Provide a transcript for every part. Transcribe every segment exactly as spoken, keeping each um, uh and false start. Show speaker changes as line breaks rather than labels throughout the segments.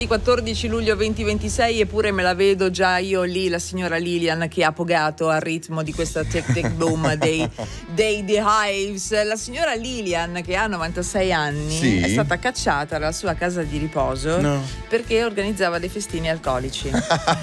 quattordici luglio duemilaventisei, eppure me la vedo già io lì, la signora Lilian che ha pogato al ritmo di questa tech tech boom dei, dei The Hives. La signora Lilian, che ha novantasei anni,
sì,
è stata cacciata dalla sua casa di riposo,
no,
perché organizzava dei festini alcolici.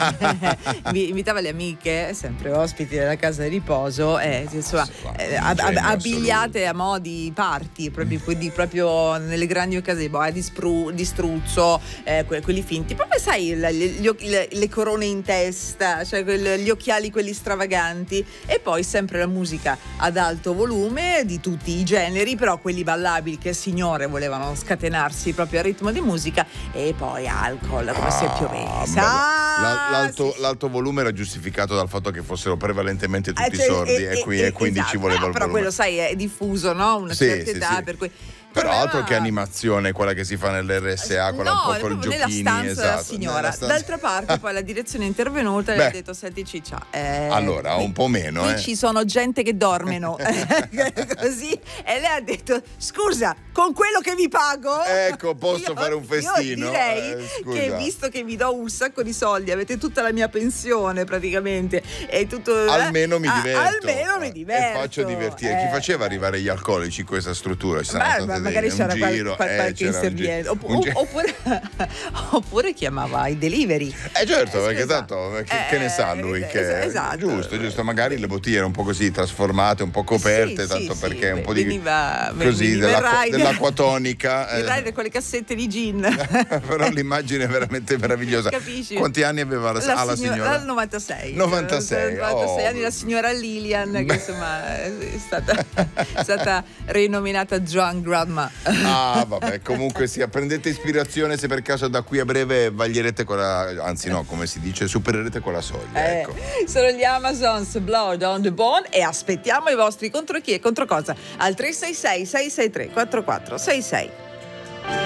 Invitava le amiche, sempre ospiti della casa di riposo, e insomma, eh, ab- ab- abbigliate a mo' di party, proprio, quindi proprio nelle grandi occasioni, boh, di, spru- di struzzo, eh, que- quelli finti, proprio sai, la- gli occhi- le, le corone in testa, cioè quel- gli occhiali quelli stravaganti, e poi sempre la musica ad alto volume di tutti i generi, però quelli ballabili che signore volevano scatenarsi proprio al ritmo di musica, e poi alcol come se piovesse.
Ah,
Ah,
la- l'alto,
sì.
l'alto volume era giustificato dal fatto che fossero prevalentemente tutti
Eh, cioè,
sordi,
e,
e, qui,
e,
e quindi
esatto.
ci voleva
però,
il
però
volume.
quello sai è diffuso, no? Una
Sì,
certa
sì,
età,
sì.
per cui
Però
problema-
altro che animazione, quella che si fa nell'R S A, quella
no,
un po' col
proprio nella
giochini,
stanza
esatto,
della signora.
nella stanza-
D'altra parte poi la direzione è intervenuta e
Beh.
ha detto: senti Ciccia, eh,
Allora,
qui-
un po' meno,
qui
eh.
ci sono gente che dormono. Così, e lei ha detto: scusa, con quello che vi pago,
Ecco, posso
io-
fare un festino?
Io direi
Eh, scusa.
che, visto che vi do un sacco di soldi, avete tutta la mia pensione praticamente, e tutto,
Almeno mi
ah,
diverto.
almeno mi diverto
E faccio divertire.
eh.
Chi faceva arrivare gli alcolici in questa struttura? Ci
Beh,
saranno
ma
state
magari
delle-
c'era
un
qual-
giro,
qual-
eh,
qualche
c'era un gi-
inserviente, Opp-
un gi-
oppure, oppure chiamava i delivery.
Eh certo,
Eh,
perché
scusa.
tanto che,
Eh,
che ne sa lui?
eh,
Che,
esatto.
Giusto, giusto. Magari le bottiglie erano un po' così trasformate, un po' coperte,
Sì,
tanto
sì,
perché
sì,
un po' di
veniva,
così
veniva il
dell'acqua,
rider-
dell'acqua tonica.
il
eh.
rider con le cassette di gin.
Però l'immagine è veramente meravigliosa.
Capisci?
Quanti anni aveva la, ah, la signora?
Dal novantasei.
novantasei,
novantasei
oh.
anni, la signora Lilian, che insomma è stata, è stata rinominata Joan Grandma.
Ah, vabbè, comunque sia, prendete ispirazione se per caso da qui a breve vaglierete con la, anzi no, come si dice, supererete quella soglia,
Eh,
ecco.
sono gli Amazons, Blood on the Bone, e aspettiamo i vostri contro chi e contro cosa al tre sei sei sei sei tre quattro quattro sei sei.